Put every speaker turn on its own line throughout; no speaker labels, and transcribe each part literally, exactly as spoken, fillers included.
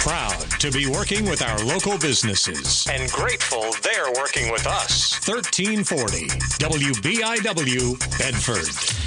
proud to be working with our local businesses and grateful they're working with us. thirteen forty W B I W Bedford.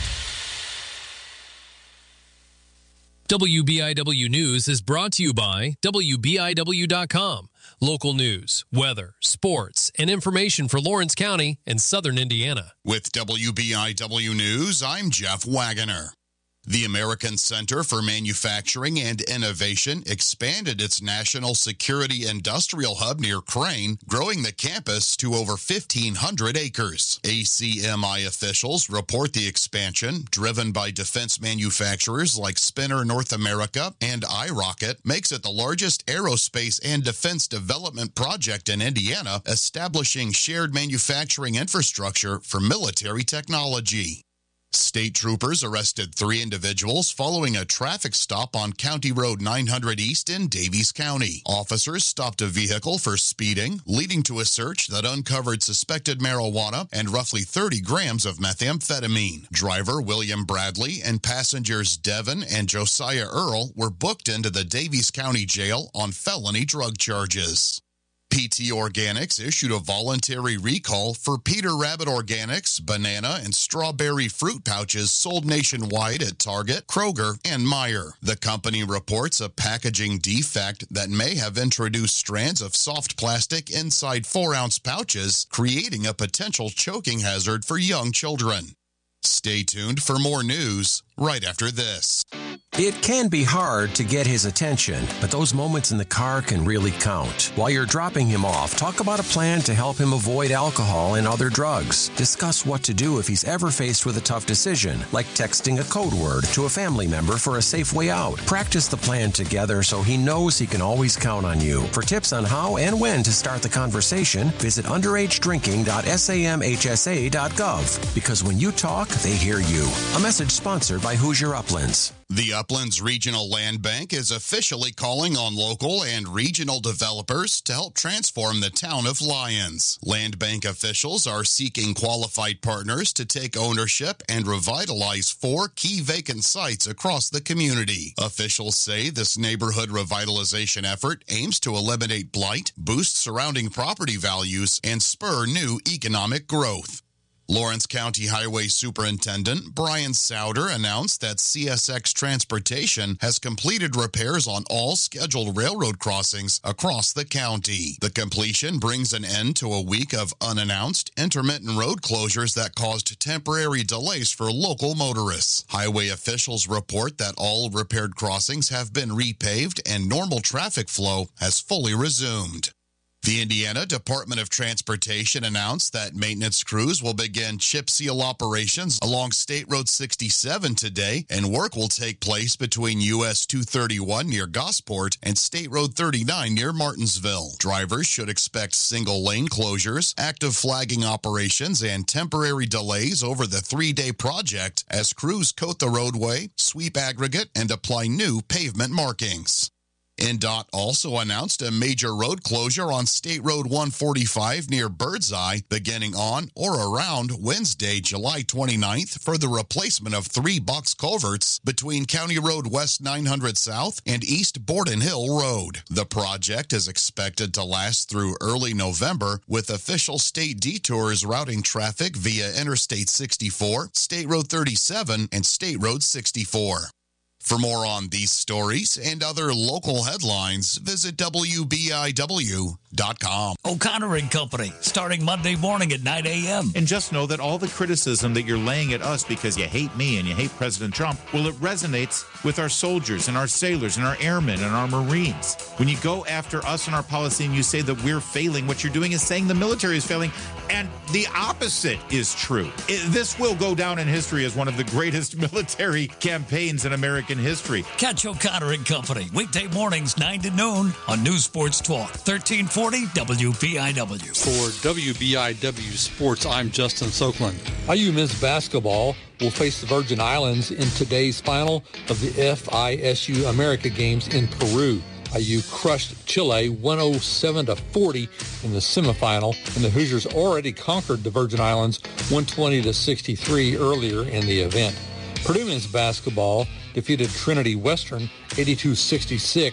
W B I W News is brought to you by W B I W dot com. Local news, weather, sports, and information for Lawrence County and Southern Indiana.
With W B I W News, I'm Jeff Wagoner. The American Center for Manufacturing and Innovation expanded its national security industrial hub near Crane, growing the campus to over fifteen hundred acres. A C M I officials report the expansion, driven by defense manufacturers like Spinner North America and iRocket, makes it the largest aerospace and defense development project in Indiana, establishing shared manufacturing infrastructure for military technology. State troopers arrested three individuals following a traffic stop on County Road nine hundred East in Davies County. Officers stopped a vehicle for speeding, leading to a search that uncovered suspected marijuana and roughly thirty grams of methamphetamine. Driver William Bradley and passengers Devin and Josiah Earl were booked into the Davies County Jail on felony drug charges. P T Organics issued a voluntary recall for Peter Rabbit Organics banana and strawberry fruit pouches sold nationwide at Target, Kroger, and Meijer. The company reports a packaging defect that may have introduced strands of soft plastic inside four-ounce pouches, creating a potential choking hazard for young children. Stay tuned for more news right after this.
It can be hard to get his attention, but those moments in the car can really count. While you're dropping him off, talk about a plan to help him avoid alcohol and other drugs. Discuss what to do if he's ever faced with a tough decision, like texting a code word to a family member for a safe way out. Practice the plan together so he knows he can always count on you. For tips on how and when to start the conversation, visit underage drinking dot samhsa dot gov. Because when you talk, they hear you. A message sponsored by Hoosier Uplands.
The Uplands Regional Land Bank is officially calling on local and regional developers to help transform the town of Lyons. Land Bank officials are seeking qualified partners to take ownership and revitalize four key vacant sites across the community. Officials say this neighborhood revitalization effort aims to eliminate blight, boost surrounding property values, and spur new economic growth. Lawrence County Highway Superintendent Brian Souter announced that C S X Transportation has completed repairs on all scheduled railroad crossings across the county. The completion brings an end to a week of unannounced, intermittent road closures that caused temporary delays for local motorists. Highway officials report that all repaired crossings have been repaved and normal traffic flow has fully resumed. The Indiana Department of Transportation announced that maintenance crews will begin chip seal operations along State Road sixty-seven today, and work will take place between U S two thirty-one near Gosport and State Road thirty-nine near Martinsville. Drivers should expect single-lane closures, active flagging operations, and temporary delays over the three-day project as crews coat the roadway, sweep aggregate, and apply new pavement markings. N D O T also announced a major road closure on State Road one forty-five near Birdseye beginning on or around Wednesday, July twenty-ninth for the replacement of three box culverts between County Road West nine hundred South and East Borden Hill Road. The project is expected to last through early November, with official state detours routing traffic via Interstate sixty-four, State Road thirty-seven, and State Road sixty-four. For more on these stories and other local headlines, visit W B I W dot com.
O'Connor and Company, starting Monday morning at nine a.m.
And just know that all the criticism that you're laying at us because you hate me and you hate President Trump, well, it resonates with our soldiers and our sailors and our airmen and our Marines. When you go after us and our policy and you say that we're failing, what you're doing is saying the military is failing, and the opposite is true. It, this will go down in history as one of the greatest military campaigns in American history.
Catch O'Connor and Company, weekday mornings nine to noon on News Sports Talk, thirteen forty W B I W.
For W B I W Sports, I'm Justin Soakland. I U men's basketball will face the Virgin Islands in today's final of the F I S U America Games in Peru. I U crushed Chile one oh seven to forty in the semifinal, and the Hoosiers already conquered the Virgin Islands one twenty to sixty-three earlier in the event. Purdue men's basketball defeated Trinity Western eighty-two sixty-six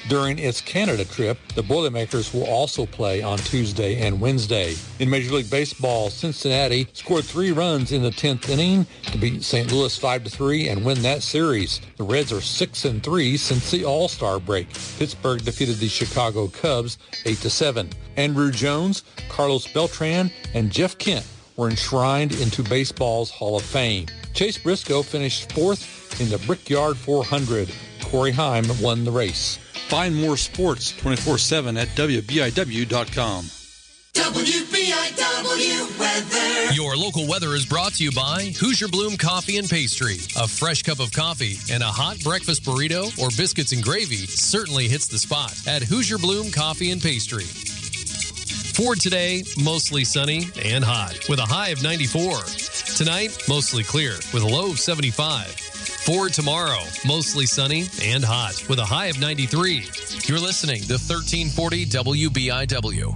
During its Canada trip, the Boilermakers will also play on Tuesday and Wednesday. In Major League Baseball, Cincinnati scored three runs in the tenth inning to beat Saint Louis five to three and win that series. The Reds are six and three since the All-Star break. Pittsburgh defeated the Chicago Cubs eight to seven. Andrew Jones, Carlos Beltran, and Jeff Kent were enshrined into baseball's Hall of Fame. Chase Briscoe finished fourth in the Brickyard four hundred. Corey Heim won the race.
Find more sports twenty-four seven at W B I W dot com.
W B I W weather.
Your local weather is brought to you by Hoosier Bloom Coffee and Pastry. A fresh cup of coffee and a hot breakfast burrito or biscuits and gravy certainly hits the spot at Hoosier Bloom Coffee and Pastry. For today, mostly sunny and hot with a high of ninety-four. Tonight, mostly clear with a low of seventy-five. For tomorrow, mostly sunny and hot with a high of ninety-three. You're listening to thirteen forty W B I W.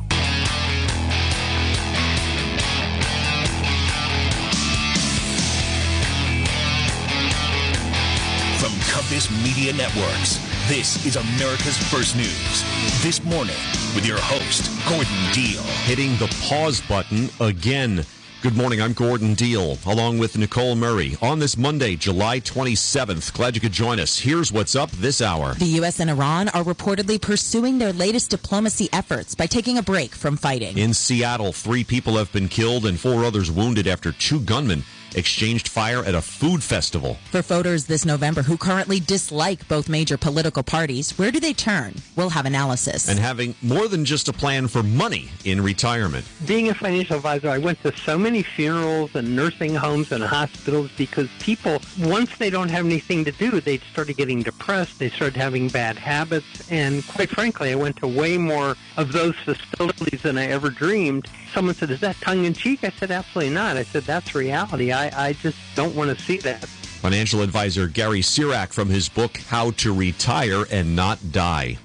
From Compass Media Networks, this is America's First News. This morning with your host, Gordon Deal.
Hitting the pause button again. Good morning, I'm Gordon Deal, along with Nicole Murray. On this Monday, July twenty-seventh, glad you could join us. Here's what's up this hour.
The U S and Iran are reportedly pursuing their latest diplomacy efforts by taking a break from fighting.
In Seattle, three people have been killed and four others wounded after two gunmen exchanged fire at a food festival.
For voters this November who currently dislike both major political parties, where do they turn? We'll have analysis.
And having more than just a plan for money in retirement.
Being a financial advisor, I went to so many funerals and nursing homes and hospitals because people, once they don't have anything to do, they started getting depressed, they started having bad habits, and quite frankly, I went to way more of those facilities than I ever dreamed. Someone said, is that tongue-in-cheek? I said, absolutely not. I said, that's reality. I, I just don't want to see that.
Financial advisor Gary Sirac from his book, How to Retire and Not Die.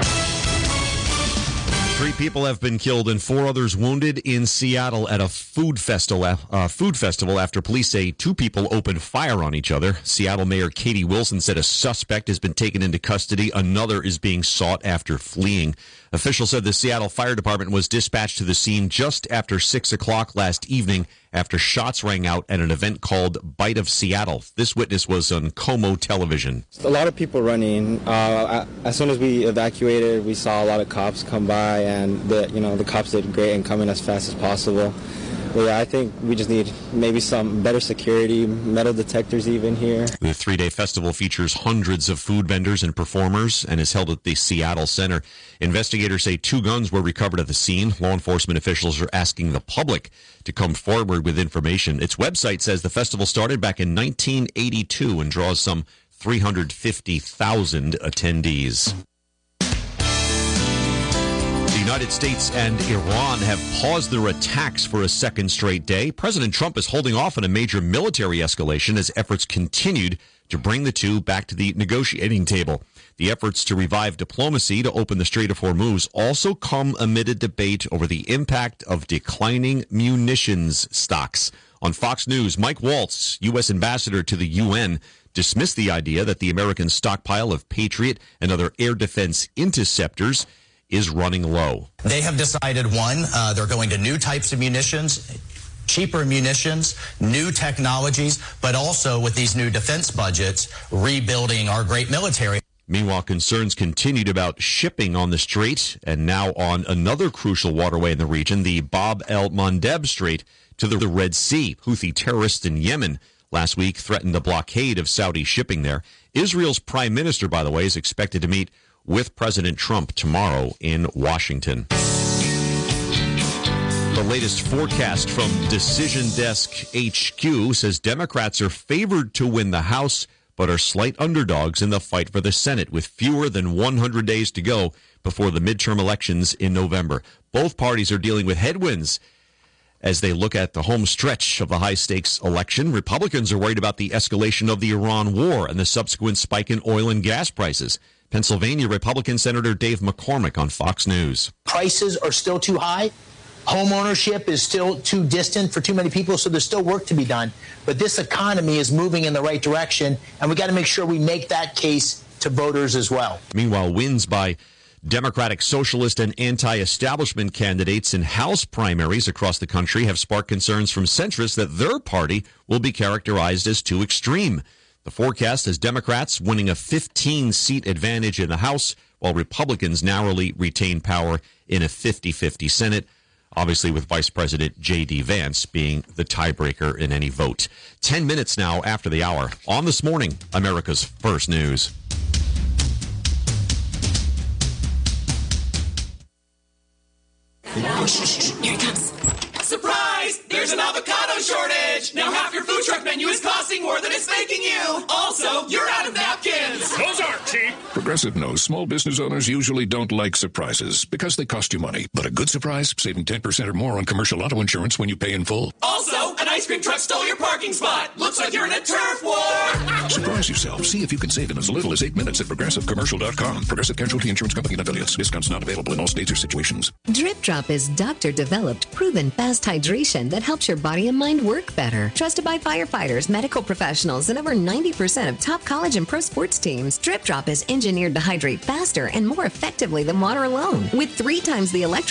Three people have been killed and four others wounded in Seattle at a food festival, uh, food festival after police say two people opened fire on each other. Seattle Mayor Katie Wilson said a suspect has been taken into custody. Another is being sought after fleeing. Officials said the Seattle Fire Department was dispatched to the scene just after six o'clock last evening after shots rang out at an event called Bite of Seattle. This witness was on Como television.
A lot of people running. Uh, as soon as we evacuated, we saw a lot of cops come by, and the you know the cops did great in coming as fast as possible. But yeah, I think we just need maybe some better security, metal detectors even here.
The three-day festival features hundreds of food vendors and performers and is held at the Seattle Center. Investigators say two guns were recovered at the scene. Law enforcement officials are asking the public to come forward with information. Its website says the festival started back in nineteen eighty-two and draws some three hundred fifty thousand attendees. The United States and Iran have paused their attacks for a second straight day. President Trump is holding off on a major military escalation as efforts continued to bring the two back to the negotiating table. The efforts to revive diplomacy to open the Strait of Hormuz also come amid a debate over the impact of declining munitions stocks. On Fox News, Mike Waltz, U S ambassador to the U N, dismissed the idea that the American stockpile of Patriot and other air defense interceptors is running low.
They have decided, one, uh, they're going to new types of munitions, cheaper munitions, new technologies, but also with these new defense budgets, rebuilding our great military.
Meanwhile, concerns continued about shipping on the strait and now on another crucial waterway in the region, the Bab el-Mandeb Strait to the Red Sea. Houthi terrorists in Yemen last week threatened a blockade of Saudi shipping there. Israel's prime minister, by the way, is expected to meet with President Trump tomorrow in Washington. The latest forecast from Decision Desk H Q says Democrats are favored to win the House, but are slight underdogs in the fight for the Senate with fewer than one hundred days to go before the midterm elections in November. Both parties are dealing with headwinds as they look at the home stretch of the high-stakes election. Republicans are worried about the escalation of the Iran war and the subsequent spike in oil and gas prices. Pennsylvania Republican Senator Dave McCormick on Fox News.
Prices are still too high. Home ownership is still too distant for too many people, so there's still work to be done. But this economy is moving in the right direction, and we got to make sure we make that case to voters as well.
Meanwhile, wins by Democratic, Socialist, and anti-establishment candidates in House primaries across the country have sparked concerns from centrists that their party will be characterized as too extreme. The forecast has Democrats winning a fifteen-seat advantage in the House, while Republicans narrowly retain power in a fifty-fifty Senate, obviously with Vice President J D. Vance being the tiebreaker in any vote. Ten minutes now after the hour. On This Morning, America's First News.
Here it comes. Surprise! There's an avocado shortage! Now half your food truck menu is costing more than it's making you! Also, you're out of napkins!
Those aren't cheap! Progressive knows small business owners usually don't like surprises because they cost you money. But a good surprise, saving ten percent or more on commercial auto insurance when you pay in full.
Also, an ice cream truck stole your parking spot! Looks like you're in a turf war!
Surprise yourself. See if you can save in as little as eight minutes at progressive commercial dot com. Progressive Casualty Insurance Company and affiliates. Discounts not available in all states or situations.
Drip Drop is doctor-developed, proven fast hydration that helps your body and mind work better. Trusted by firefighters, medical professionals, and over ninety percent of top college and pro sports teams, Drip Drop is engineered to hydrate faster and more effectively than water alone. With three times the electrolytes